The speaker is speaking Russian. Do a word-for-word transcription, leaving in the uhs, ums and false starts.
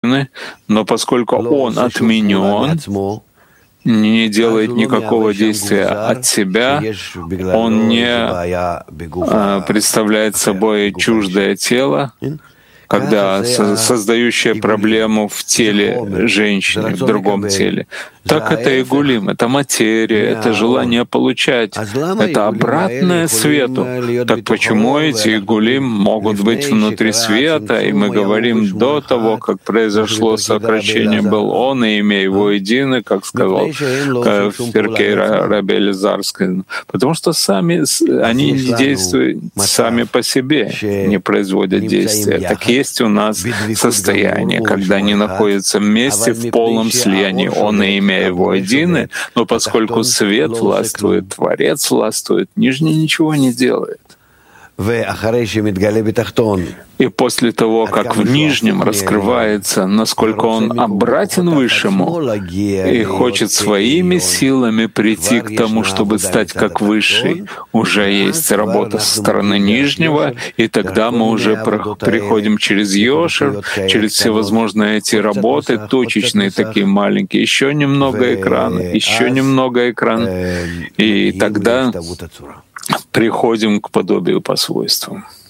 но поскольку он отменен, не делает никакого действия от себя, он не а, представляет собой чуждое тело, когда создающее проблему в теле женщины, в другом теле. Так это и гулим, это материя, это желание получать, это обратное свету. Так почему эти гулим могут быть внутри света? И мы говорим, до того, как произошло сокращение, был он, и имя его единый, как сказал в Перкей Раби Элизарской. Потому что сами они не действуют сами по себе, не производят действия. Так есть у нас состояние, когда они находятся вместе в полном слиянии, он и имя его едины, но поскольку свет властвует, Творец властвует, нижний ничего не делает. И после того, как в нижнем раскрывается, насколько он обратен высшему и хочет своими силами прийти к тому, чтобы стать как высший, уже есть работа со стороны нижнего, и тогда мы уже приходим через Йошер, через всевозможные эти работы, точечные такие маленькие, еще немного экрана, еще немного экрана, и тогда приходим к подобию по свойствам.